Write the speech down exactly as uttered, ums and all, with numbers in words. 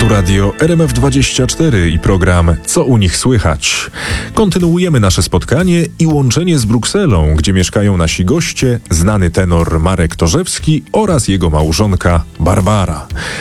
Tu radio R M F dwadzieścia cztery i program Co u nich słychać. Kontynuujemy nasze spotkanie i łączenie z Brukselą, gdzie mieszkają nasi goście, znany tenor Marek Torzewski oraz jego małżonka Barbara.